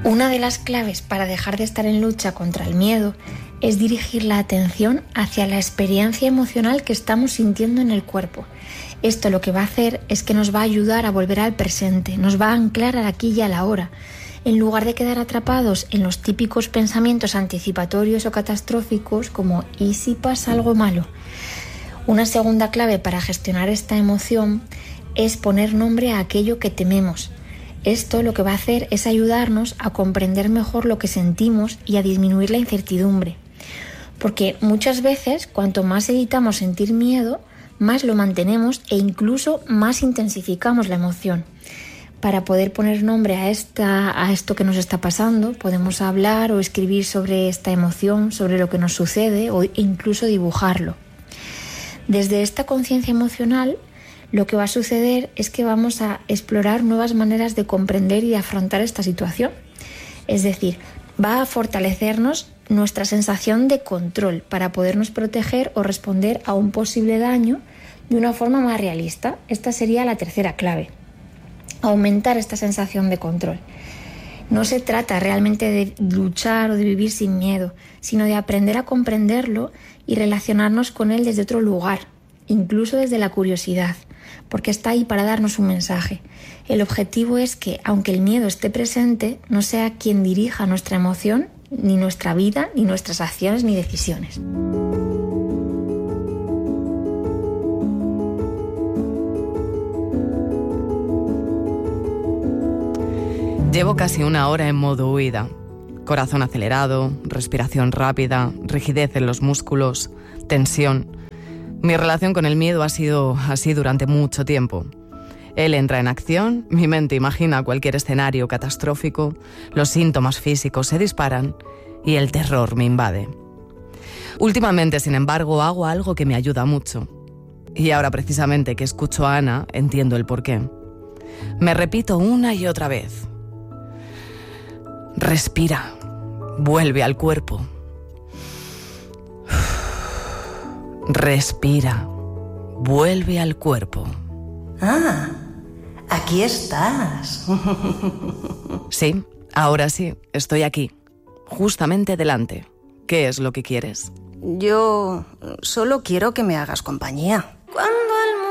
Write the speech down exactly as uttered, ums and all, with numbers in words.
Una de las claves para dejar de estar en lucha contra el miedo es dirigir la atención hacia la experiencia emocional que estamos sintiendo en el cuerpo. Esto lo que va a hacer es que nos va a ayudar a volver al presente, nos va a anclar al aquí y a la ahora. En lugar de quedar atrapados en los típicos pensamientos anticipatorios o catastróficos como ¿y si pasa algo malo? Una segunda clave para gestionar esta emoción es poner nombre a aquello que tememos. Esto lo que va a hacer es ayudarnos a comprender mejor lo que sentimos y a disminuir la incertidumbre. Porque muchas veces, cuanto más evitamos sentir miedo, más lo mantenemos e incluso más intensificamos la emoción. Para poder poner nombre a, esta, a esto que nos está pasando, podemos hablar o escribir sobre esta emoción, sobre lo que nos sucede o incluso dibujarlo. Desde esta conciencia emocional, lo que va a suceder es que vamos a explorar nuevas maneras de comprender y de afrontar esta situación. Es decir, va a fortalecernos nuestra sensación de control para podernos proteger o responder a un posible daño de una forma más realista. Esta sería la tercera clave. Aumentar esta sensación de control. No se trata realmente de luchar o de vivir sin miedo, sino de aprender a comprenderlo y relacionarnos con él desde otro lugar, incluso desde la curiosidad, porque está ahí para darnos un mensaje. El objetivo es que, aunque el miedo esté presente, no sea quien dirija nuestra emoción, ni nuestra vida, ni nuestras acciones, ni decisiones. Llevo casi una hora en modo huida. Corazón acelerado, respiración rápida, rigidez en los músculos, tensión. Mi relación con el miedo ha sido así durante mucho tiempo. Él entra en acción, mi mente imagina cualquier escenario catastrófico, los síntomas físicos se disparan y el terror me invade. Últimamente, sin embargo, hago algo que me ayuda mucho. Y ahora, precisamente, que escucho a Ana, entiendo el porqué. Me repito una y otra vez. Respira, vuelve al cuerpo. Respira, vuelve al cuerpo. Ah, aquí estás. Sí, ahora sí, estoy aquí, justamente delante. ¿Qué es lo que quieres? Yo solo quiero que me hagas compañía.